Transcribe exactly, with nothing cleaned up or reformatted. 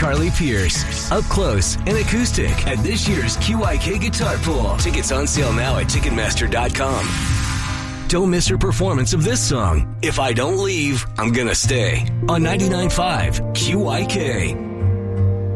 Charlie Pierce. Up close and acoustic at this year's Q I K Guitar Pool. Tickets on sale now at Ticketmaster dot com. Don't miss her performance of this song, If I Don't Leave, I'm Gonna Stay, on ninety-nine point five Q I K.